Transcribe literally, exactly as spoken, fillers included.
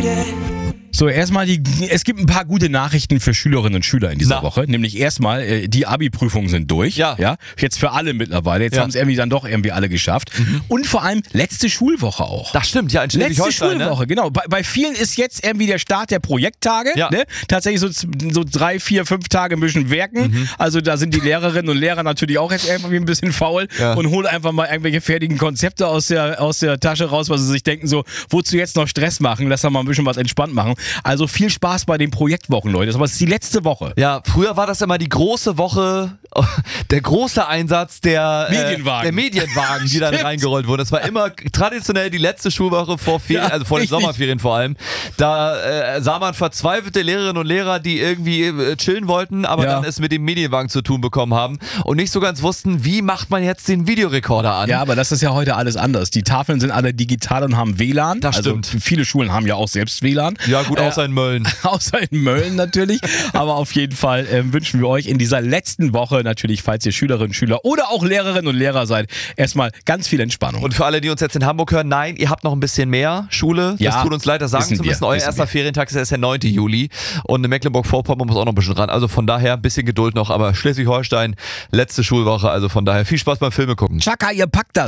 So, erstmal, die, es gibt ein paar gute Nachrichten für Schülerinnen und Schüler in dieser Na. Woche. Nämlich erstmal, äh, die Abi-Prüfungen sind durch. Ja. ja. Jetzt für alle mittlerweile. Jetzt Ja. haben es irgendwie dann doch irgendwie alle geschafft. Mhm. Und vor allem letzte Schulwoche auch. Das stimmt, ja, in Letzte Schleswig-Holstein, Schulwoche, ne? genau. Bei, bei vielen ist jetzt irgendwie der Start der Projekttage. Ja. Ne? Tatsächlich so, so drei, vier, fünf Tage müssen wirken. Mhm. Also da sind die Lehrerinnen und Lehrer natürlich auch jetzt irgendwie ein bisschen faul Ja. und holen einfach mal irgendwelche fertigen Konzepte aus der, aus der Tasche raus, weil sie sich denken so, wozu jetzt noch Stress machen? Lass doch mal ein bisschen was entspannt machen. Also viel Spaß bei den Projektwochen, Leute. Aber es ist die letzte Woche. Ja, früher war das immer die große Woche, der große Einsatz der Medienwagen. Äh, der Medienwagen, die dann Stimmt. reingerollt wurden. Das war immer traditionell die letzte Schulwoche vor Ferien, Ja, also vor den richtig. Sommerferien vor allem. Da äh, sah man verzweifelte Lehrerinnen und Lehrer, die irgendwie äh, chillen wollten, aber Ja. dann es mit dem Medienwagen zu tun bekommen haben und nicht so ganz wussten, wie macht man jetzt den Videorekorder an. Ja, aber das ist ja heute alles anders. Die Tafeln sind alle digital und haben W L A N. Das also stimmt. Viele Schulen haben ja auch selbst W L A N. Ja, gut, außer in Mölln. Außer in Mölln natürlich. Aber auf jeden Fall ähm, wünschen wir euch in dieser letzten Woche natürlich, falls ihr Schülerinnen und Schüler oder auch Lehrerinnen und Lehrer seid, erstmal ganz viel Entspannung. Und für alle, die uns jetzt in Hamburg hören, nein, ihr habt noch ein bisschen mehr Schule. Ja, das tut uns leid, das sagen wissen zu wir, müssen. Euer wissen erster wir. Ferientag ist erst der neunte Juli. Und in Mecklenburg-Vorpommern muss auch noch ein bisschen ran. Also von daher ein bisschen Geduld noch. Aber Schleswig-Holstein, letzte Schulwoche. Also von daher viel Spaß beim Filme gucken. Chaka, ihr packt das.